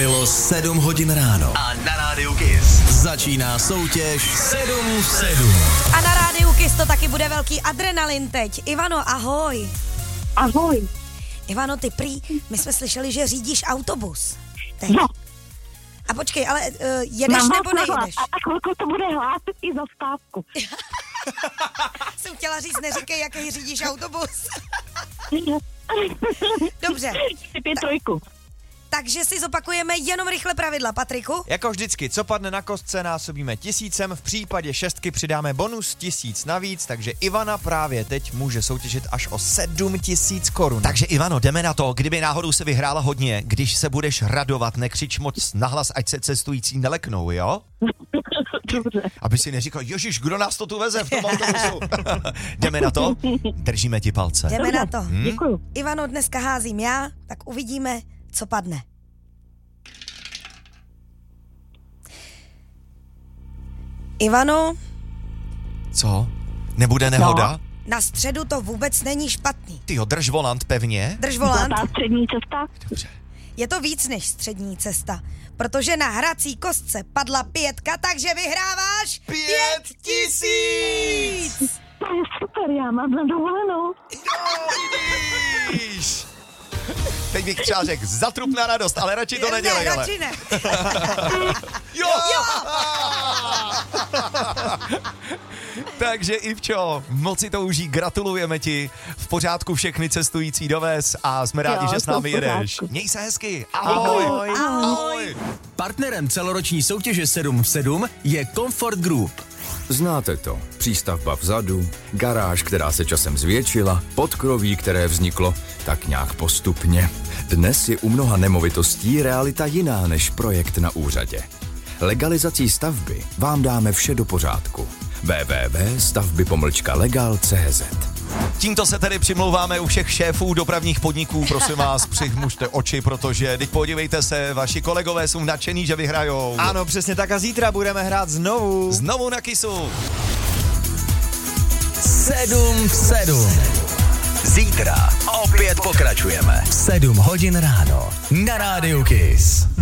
Bylo 7 hodin ráno. A na Rádiu Kiss začíná soutěž 7 v 7. A na Rádiu Kiss to taky bude velký adrenalin teď. Ivano, ahoj. Ahoj. Ivano, ty prý, my jsme slyšeli, že řídíš autobus. Teď. No. A počkej, ale jedeš nebo nejedeš? A chvilku to bude hlásit i zastávku. Jsem chtěla říct, neříkej, jaký řídíš autobus. Dobře. 5-3. Takže si zopakujeme jenom rychle pravidla, Patriku. Jako vždycky, co padne na kostce, násobíme 1000, v případě 6 přidáme bonus 1000 navíc, takže Ivana právě teď může soutěžit až o 7000 korun. Takže Ivano, jdeme na to, kdyby náhodou se vyhrála hodně, když se budeš radovat, nekřič moc nahlas, ať se cestující neleknou, jo? Dobře. Aby si neříkal, ježiš, kdo nás to tu veze v tom autobusu? Jdeme na to? Držíme ti palce. Jdeme na to. Děkuju. Ivano, dneska házím já, tak uvidíme, co padne. Ivano, Co? Nebude nehoda? No. na středu to vůbec není špatný. Tyjo, drž volant pevně. Drž volant. Ta střední cesta. Dobře. Je to víc než střední cesta, protože na hrací kostce padla 5, takže vyhráváš 5000! To je super, já mám na dovolenou. Vidíš? Teď bych třeba řekl, zatrup na radost, ale radši to nedělej, Ne, ale. radši ne. Jo! Takže Ivčo, moc si to užij, gratulujeme ti. V pořádku všechny cestující dovez a jsme rádi, Jo, že s to v námi jedeš. pořádku. Měj se hezky. Ahoj. Ahoj. Partnerem celoroční soutěže 7 v 7 je Comfort Group. Znáte to. Přístavba vzadu, garáž, která se časem zvětšila, podkroví, které vzniklo tak nějak postupně. Dnes je u mnoha nemovitostí realita jiná než projekt na úřadě. Legalizací stavby vám dáme vše do pořádku. www.stavby-legal.cz. Tímto se tedy přimlouváme u všech šéfů dopravních podniků. Prosím vás, přihmužte oči, protože teď podívejte se, vaši kolegové jsou nadšení, že vyhrajou. Ano, přesně tak a zítra budeme hrát znovu. Znovu na Kissu. 7 v 7. Zítra opět pokračujeme. 7 hodin ráno na Rádiu Kiss.